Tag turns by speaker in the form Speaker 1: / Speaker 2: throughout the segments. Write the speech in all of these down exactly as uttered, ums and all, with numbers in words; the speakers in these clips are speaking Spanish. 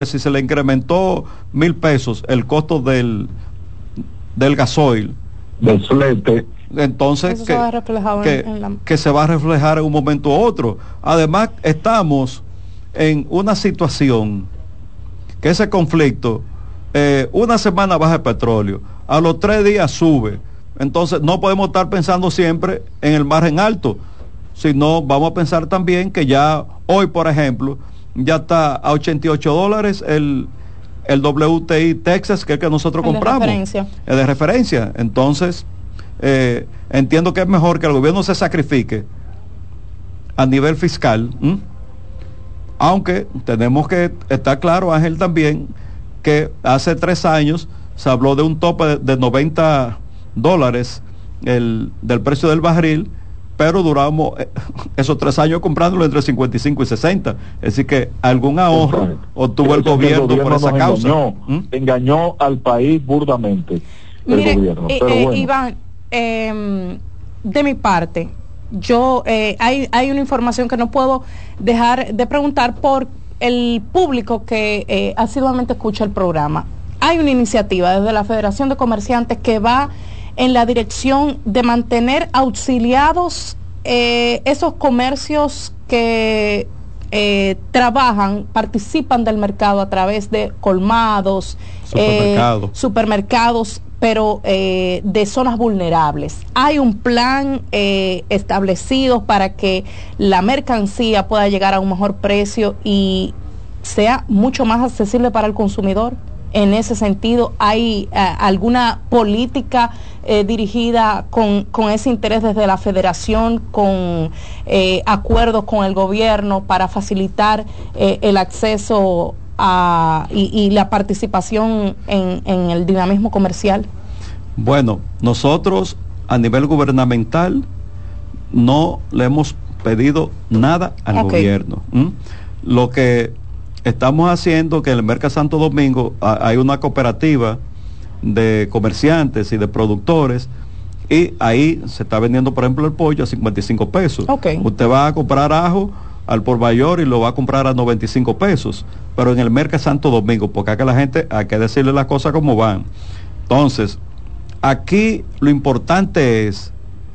Speaker 1: si se le incrementó mil pesos el costo del, del gasoil,
Speaker 2: del flete,
Speaker 1: entonces
Speaker 3: Eso
Speaker 1: que,
Speaker 3: se va reflejado
Speaker 1: que,
Speaker 3: en, en la...
Speaker 1: que se va a reflejar en un momento u otro. Además, estamos en una situación que ese conflicto, eh, una semana baja el petróleo, a los tres días sube. Entonces no podemos estar pensando siempre en el margen alto, sino vamos a pensar también que ya hoy, por ejemplo, ya está a ochenta y ocho dólares el, el W T I Texas, que es el que nosotros
Speaker 3: El de
Speaker 1: compramos.
Speaker 3: referencia.
Speaker 1: El de referencia. Entonces, eh, entiendo que es mejor que el gobierno se sacrifique a nivel fiscal, ¿m? Aunque tenemos que estar claro, Ángel, también, que hace tres años se habló de un tope de, de noventa dólares el, del precio del barril, pero duramos eh, esos tres años comprándolo entre cincuenta y cinco y sesenta. Es decir, que algún ahorro
Speaker 2: Exacto.
Speaker 1: obtuvo el
Speaker 2: Creo que
Speaker 1: gobierno, por esa
Speaker 2: nos
Speaker 1: causa.
Speaker 2: Engañó,
Speaker 1: ¿Mm?
Speaker 2: engañó al país burdamente el
Speaker 3: Mire,
Speaker 2: gobierno.
Speaker 3: eh,
Speaker 2: Pero
Speaker 3: eh,
Speaker 2: bueno.
Speaker 3: Iván, eh, de mi parte, yo eh, hay, hay una información que no puedo dejar de preguntar por el público que eh, asiduamente escucha el programa. Hay una iniciativa desde la Federación de Comerciantes que va en la dirección de mantener auxiliados eh, esos comercios que eh, trabajan, participan del mercado a través de colmados,
Speaker 1: Supermercados.
Speaker 3: eh, supermercados, pero eh, de zonas vulnerables. Hay un plan eh, establecido para que la mercancía pueda llegar a un mejor precio y sea mucho más accesible para el consumidor. En ese sentido, ¿hay eh, alguna política eh, dirigida con, con ese interés desde la federación, con eh, acuerdos con el gobierno para facilitar eh, el acceso a, y, y la participación en, en el dinamismo comercial?
Speaker 1: Bueno, nosotros a nivel gubernamental no le hemos pedido nada al
Speaker 3: Okay.
Speaker 1: gobierno. ¿Mm? Lo que estamos haciendo, que en el Mercado Santo Domingo a, hay una cooperativa de comerciantes y de productores, y ahí se está vendiendo, por ejemplo, el pollo a cincuenta y cinco pesos.
Speaker 3: Okay.
Speaker 1: Usted va a comprar ajo al por mayor y lo va a comprar a noventa y cinco pesos, pero en el Mercado Santo Domingo, porque acá la gente hay que decirle las cosas como van. Entonces, aquí lo importante es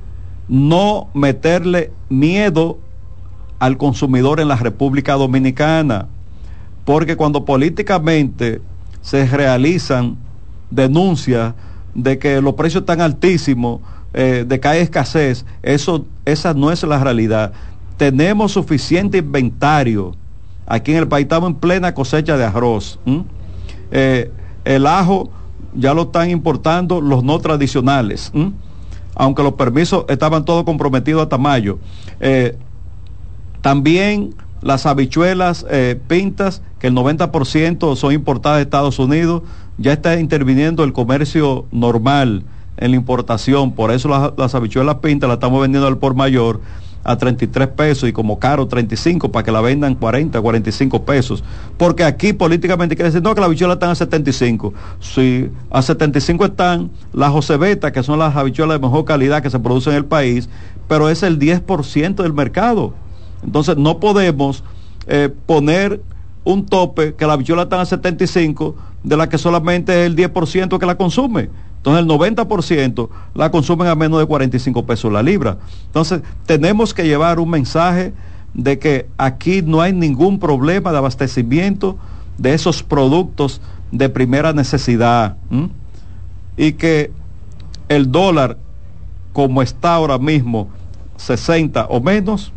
Speaker 1: no meterle miedo al consumidor en la República Dominicana, porque cuando políticamente se realizan denuncias de que los precios están altísimos, eh, de que hay escasez, eso, esa no es la realidad. Tenemos suficiente inventario. Aquí en el país estamos en plena cosecha de arroz. ¿Mm? Eh, el ajo ya lo están importando los no tradicionales, ¿Mm? aunque los permisos estaban todos comprometidos hasta mayo. Eh, también las habichuelas eh, pintas, que el noventa por ciento son importadas de Estados Unidos, ya está interviniendo el comercio normal en la importación, por eso las, las habichuelas pintas las estamos vendiendo al por mayor a treinta y tres pesos y como caro treinta y cinco para que la vendan cuarenta, cuarenta y cinco pesos, porque aquí políticamente quiere decir, no, que las habichuelas están a setenta y cinco, sí, a setenta y cinco están las Josebeta, que son las habichuelas de mejor calidad que se producen en el país, pero es el diez por ciento del mercado. Entonces no podemos eh, poner un tope que la habichuela están a setenta y cinco, de la que solamente es el diez por ciento que la consume. Entonces el noventa por ciento la consumen a menos de cuarenta y cinco pesos la libra. Entonces tenemos que llevar un mensaje de que aquí no hay ningún problema de abastecimiento de esos productos de primera necesidad. ¿m? Y que el dólar, como está ahora mismo, sesenta o menos,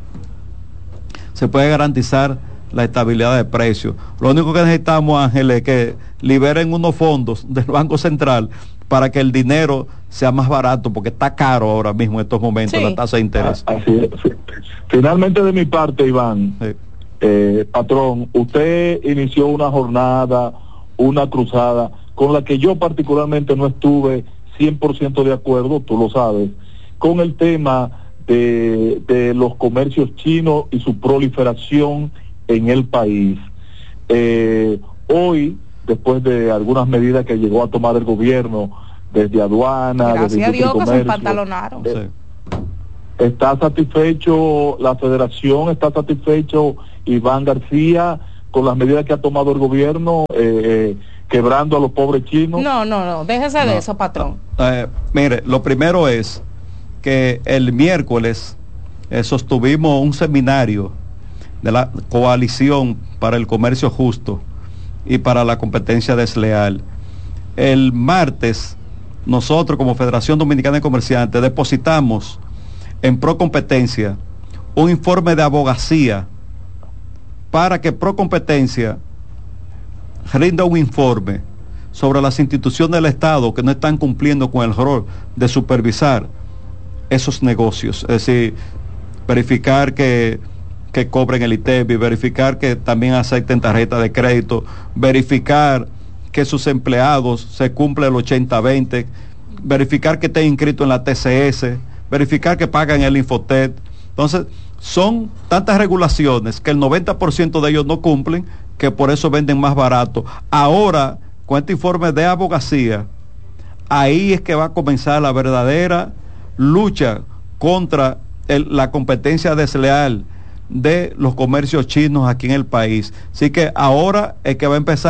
Speaker 1: se puede garantizar la estabilidad de precios. Lo único que necesitamos, Ángel, es que liberen unos fondos del Banco Central para que el dinero sea más barato, porque está caro ahora mismo en estos momentos, sí, la tasa de interés.
Speaker 2: Ah, así es. Finalmente, de mi parte, Iván, sí. eh, patrón, usted inició una jornada, una cruzada, con la que yo particularmente no estuve cien por ciento de acuerdo, tú lo sabes, con el tema de, de los comercios chinos y su proliferación en el país. Eh, hoy, después de algunas medidas que llegó a tomar el gobierno, desde aduana,
Speaker 3: gracias
Speaker 2: desde
Speaker 3: a Dios
Speaker 2: comercio,
Speaker 3: que se empantalonaron.
Speaker 2: Eh, ¿Está satisfecho la federación? ¿Está satisfecho Iván García con las medidas que ha tomado el gobierno, eh, eh, quebrando a los pobres chinos?
Speaker 3: No, no, no, déjese no. de eso, patrón.
Speaker 1: Eh, mire, lo primero es que el miércoles eh, sostuvimos un seminario de la Coalición para el Comercio Justo y para la Competencia Desleal. El martes, nosotros como Federación Dominicana de Comerciantes depositamos en Procompetencia un informe de abogacía para que Procompetencia rinda un informe sobre las instituciones del Estado que no están cumpliendo con el rol de supervisar esos negocios, es decir, verificar que, que cobren el I T E B I, verificar que también acepten tarjeta de crédito, verificar que sus empleados se cumple el ochenta veinte, verificar que estén inscritos en la T C S, verificar que pagan el Infotet. Entonces, son tantas regulaciones que el noventa por ciento de ellos no cumplen, que por eso venden más barato. Ahora, con este informe de abogacía, ahí es que va a comenzar la verdadera lucha contra el, la competencia desleal de los comercios chinos aquí en el país. Así que ahora es que va a empezar